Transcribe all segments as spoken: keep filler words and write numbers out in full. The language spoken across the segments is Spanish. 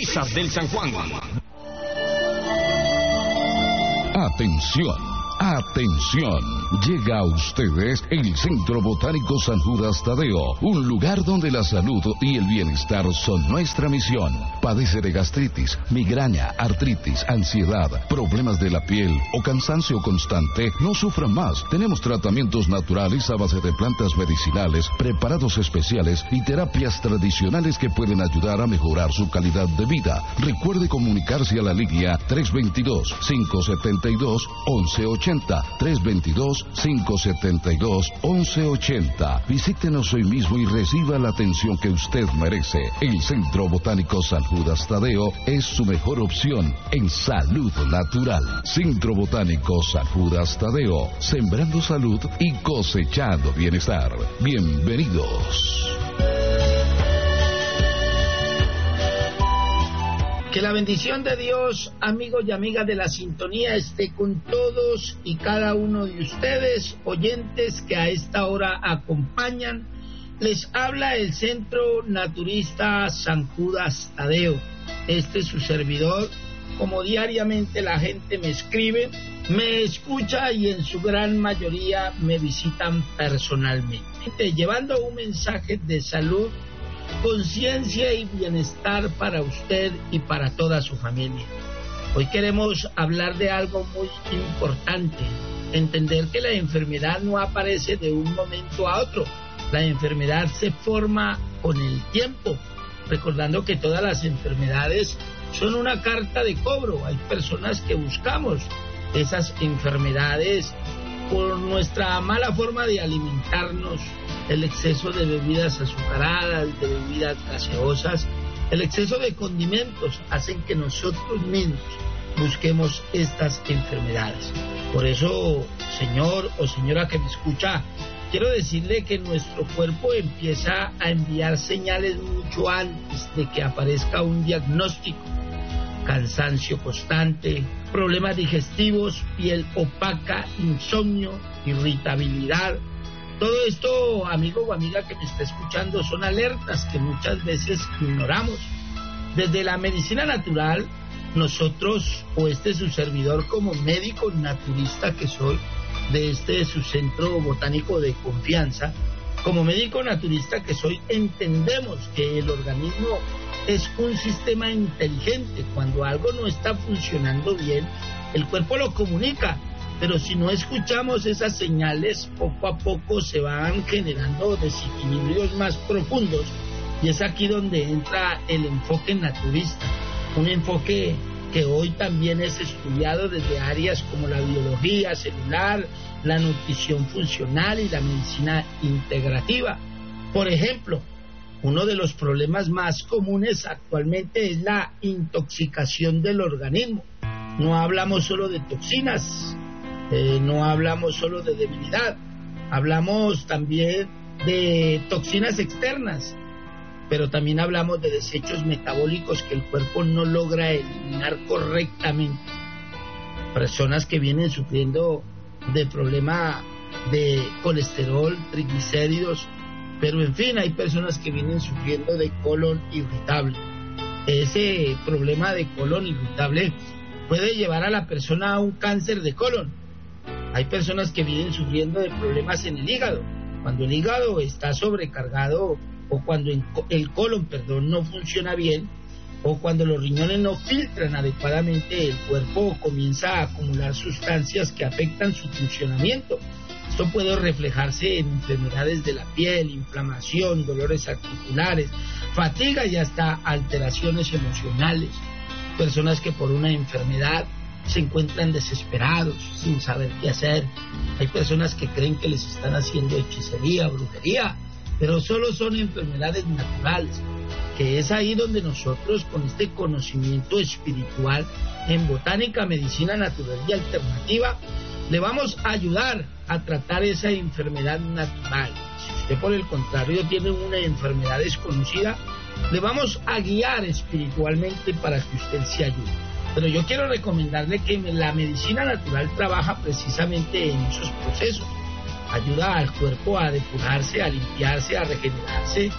Brisas del San Juan. Atención, atención. Llega a ustedes el Centro Botánico San Judas Tadeo, un lugar donde la salud y el bienestar son nuestra misión. Padece de gastritis, migraña, artritis, ansiedad, problemas de la piel o cansancio constante. No sufra más. Tenemos tratamientos naturales a base de plantas medicinales, preparados especiales y terapias tradicionales que pueden ayudar a mejorar su calidad de vida. Recuerde comunicarse a la línea tres dos dos, cinco siete dos, once ochenta, tres dos dos, cinco siete dos, once ochenta. Visítenos hoy mismo y reciba la atención que usted merece. El Centro Botánico San Judas Tadeo es su mejor opción en salud natural. Centro Botánico San Judas Tadeo, sembrando salud y cosechando bienestar. Bienvenidos. Que la bendición de Dios, amigos y amigas de la sintonía, esté con todos y cada uno de ustedes, oyentes que a esta hora acompañan. Les habla el Centro Naturista San Judas Tadeo. Este es su servidor. Como diariamente la gente me escribe, me escucha y en su gran mayoría me visitan personalmente, llevando un mensaje de salud, conciencia y bienestar para usted y para toda su familia. Hoy queremos hablar de algo muy importante, entender que la enfermedad no aparece de un momento a otro, la enfermedad se forma con el tiempo, recordando que todas las enfermedades son una carta de cobro. Hay personas que buscamos esas enfermedades por nuestra mala forma de alimentarnos, el exceso de bebidas azucaradas, de bebidas gaseosas, el exceso de condimentos hacen que nosotros mismos busquemos estas enfermedades. Por eso, señor o señora que me escucha, quiero decirle que nuestro cuerpo empieza a enviar señales mucho antes de que aparezca un diagnóstico. Cansancio constante, problemas digestivos, piel opaca, insomnio, irritabilidad. Todo esto, amigo o amiga que me está escuchando, son alertas que muchas veces ignoramos. Desde la medicina natural, nosotros, o este su servidor como médico naturista que soy, de este su centro botánico de confianza, como médico naturista que soy, entendemos que el organismo es un sistema inteligente. Cuando algo no está funcionando bien, el cuerpo lo comunica, pero si no escuchamos esas señales, poco a poco se van generando desequilibrios más profundos, y es aquí donde entra el enfoque naturista, un enfoque que hoy también es estudiado desde áreas como la biología celular, la nutrición funcional y la medicina integrativa. Por ejemplo, uno de los problemas más comunes actualmente es la intoxicación del organismo. No hablamos solo de toxinas, eh, no hablamos solo de debilidad, hablamos también de toxinas externas, pero también hablamos de desechos metabólicos que el cuerpo no logra eliminar correctamente. Personas que vienen sufriendo de problema de colesterol, triglicéridos, pero en fin, hay personas que vienen sufriendo de colon irritable. Ese problema de colon irritable puede llevar a la persona a un cáncer de colon. Hay personas que vienen sufriendo de problemas en el hígado. Cuando el hígado está sobrecargado, o cuando el colon, perdón, no funciona bien, o cuando los riñones no filtran adecuadamente, el cuerpo comienza a acumular sustancias que afectan su funcionamiento. Esto puede reflejarse en enfermedades de la piel, inflamación, dolores articulares, fatiga y hasta alteraciones emocionales. Personas que por una enfermedad se encuentran desesperados, sin saber qué hacer. Hay personas que creen que les están haciendo hechicería, brujería, pero solo son enfermedades naturales, que es ahí donde nosotros, con este conocimiento espiritual en botánica, medicina natural y alternativa, le vamos a ayudar a tratar esa enfermedad natural. Si usted, por el contrario, tiene una enfermedad desconocida, le vamos a guiar espiritualmente para que usted se ayude. Pero yo quiero recomendarle que la medicina natural trabaja precisamente en esos procesos. Ayuda al cuerpo a depurarse, a limpiarse, a regenerarse,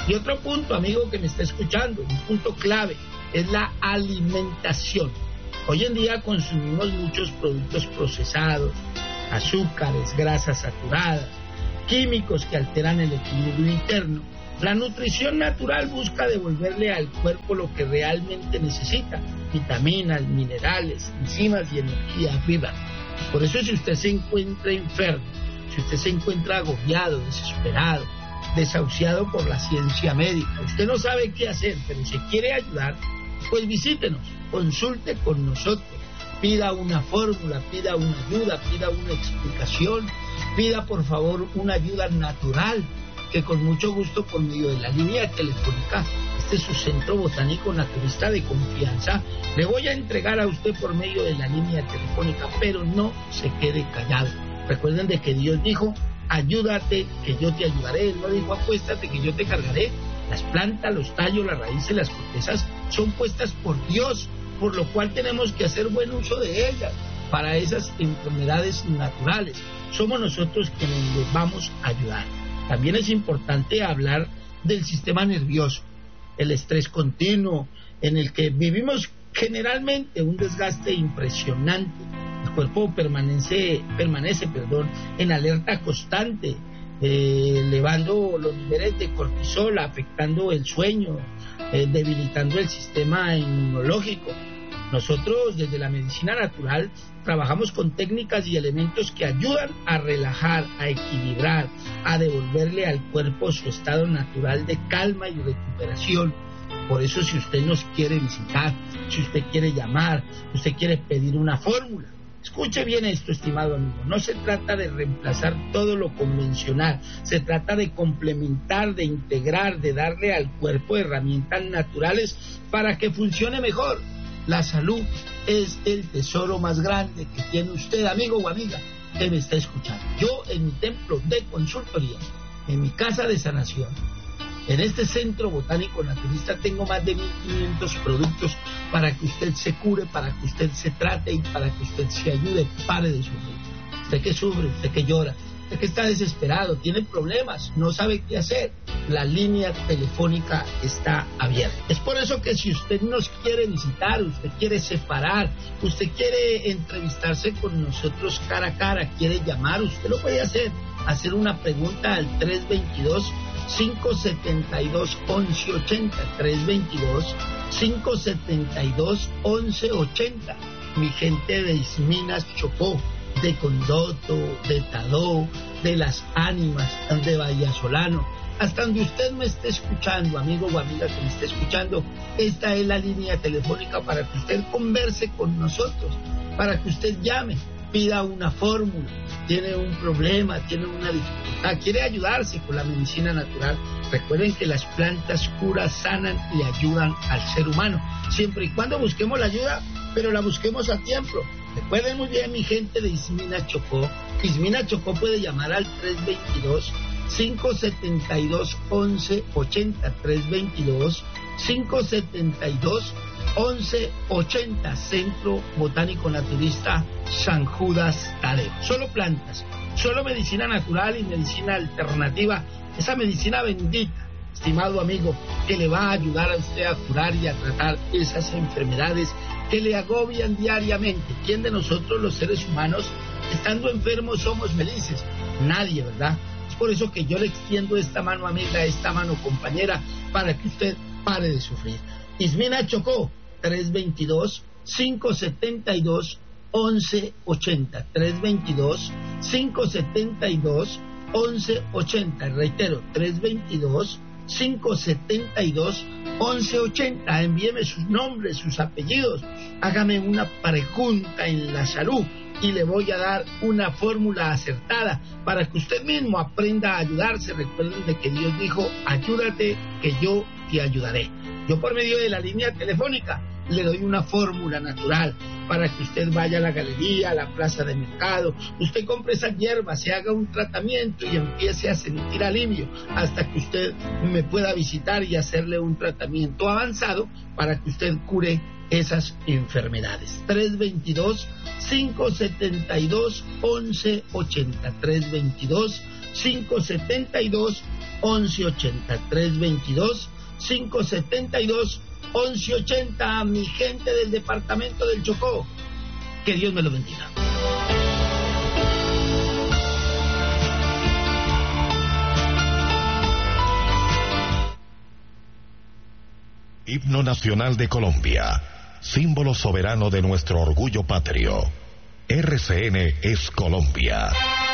Y otro punto, amigo que me está escuchando, un punto clave, es la alimentación. Hoy en día consumimos muchos productos procesados, azúcares, grasas saturadas, químicos que alteran el equilibrio interno. La nutrición natural busca devolverle al cuerpo lo que realmente necesita: vitaminas, minerales, enzimas y energía viva. Por eso, si usted se encuentra enfermo, si usted se encuentra agobiado, desesperado, desahuciado por la ciencia médica, usted no sabe qué hacer, pero se quiere ayudar, pues visítenos, consulte con nosotros, pida una fórmula, pida una ayuda, pida una explicación, pida por favor una ayuda natural, que con mucho gusto por medio de la línea telefónica, este es su centro botánico naturista de confianza, le voy a entregar a usted por medio de la línea telefónica, pero no se quede callado. Recuerden de que Dios dijo: ayúdate que yo te ayudaré. Él no dijo: acuéstate que yo te cargaré. Las plantas, los tallos, las raíces, las cortezas son puestas por Dios, por lo cual tenemos que hacer buen uso de ellas para esas enfermedades naturales. Somos nosotros quienes les vamos a ayudar. También es importante hablar del sistema nervioso, el estrés continuo, en el que vivimos generalmente un desgaste impresionante. El cuerpo permanece, permanece perdón, en alerta constante, eh, elevando los niveles de cortisol, afectando el sueño, eh, debilitando el sistema inmunológico. Nosotros desde la medicina natural trabajamos con técnicas y elementos que ayudan a relajar, a equilibrar, a devolverle al cuerpo su estado natural de calma y recuperación. Por eso, si usted nos quiere visitar, si usted quiere llamar, usted quiere pedir una fórmula, escuche bien esto, estimado amigo, no se trata de reemplazar todo lo convencional, se trata de complementar, de integrar, de darle al cuerpo herramientas naturales para que funcione mejor. La salud es el tesoro más grande que tiene usted, amigo o amiga, que me está escuchando. Yo, en mi templo de consultoría, en mi casa de sanación, en este centro botánico naturista, tengo más de mil quinientos productos para que usted se cure, para que usted se trate y para que usted se ayude, pare de sufrir. Usted que sufre, usted que llora, usted que está desesperado, tiene problemas, no sabe qué hacer, la línea telefónica está abierta. Es por eso que si usted nos quiere visitar, usted quiere separar, usted quiere entrevistarse con nosotros cara a cara, quiere llamar, usted lo puede hacer, hacer una pregunta al tres dos dos, cinco siete dos, once ochenta, tres dos dos, cinco siete dos, once ochenta. Mi gente de Isminas, Chocó, de Condoto, de Tadó, de Las Ánimas, de Vallasolano, hasta donde usted me esté escuchando, amigo o amiga que me esté escuchando, esta es la línea telefónica para que usted converse con nosotros, para que usted llame, pida una fórmula, tiene un problema, tiene una dificultad, quiere ayudarse con la medicina natural. Recuerden que las plantas curan, sanan y ayudan al ser humano, siempre y cuando busquemos la ayuda, pero la busquemos a tiempo. Recuerden muy bien, mi gente de Ismina Chocó, Ismina Chocó puede llamar al tres dos dos, cinco siete dos, once ochenta, tres dos dos, cinco siete dos, once ochenta, Centro Botánico Naturista San Judas Tadeo. Solo plantas, solo medicina natural y medicina alternativa, esa medicina bendita, estimado amigo, que le va a ayudar a usted a curar y a tratar esas enfermedades que le agobian diariamente. ¿Quién de nosotros los seres humanos, estando enfermos, somos felices? Nadie, ¿verdad? Es por eso que yo le extiendo esta mano amiga, esta mano compañera, para que usted pare de sufrir. Ismina Chocó, tres dos dos, cinco siete dos, once ochenta, tres dos dos, cinco siete dos, once ochenta, reitero, tres dos dos, cinco siete dos, once ochenta. Envíeme sus nombres, sus apellidos, hágame una pregunta en la salud y le voy a dar una fórmula acertada para que usted mismo aprenda a ayudarse. Recuerden de que Dios dijo: ayúdate que yo te ayudaré. Yo, por medio de la línea telefónica, le doy una fórmula natural para que usted vaya a la galería, a la plaza de mercado, usted compre esa hierba, se haga un tratamiento y empiece a sentir alivio hasta que usted me pueda visitar y hacerle un tratamiento avanzado para que usted cure esas enfermedades. tres dos dos, cinco siete dos, once ochenta. tres dos dos, cinco siete dos, once ochenta. tres dos dos, cinco siete dos, once ochenta. Mi gente del departamento del Chocó, que Dios me lo bendiga. Himno Nacional de Colombia, símbolo soberano de nuestro orgullo patrio. R C N es Colombia.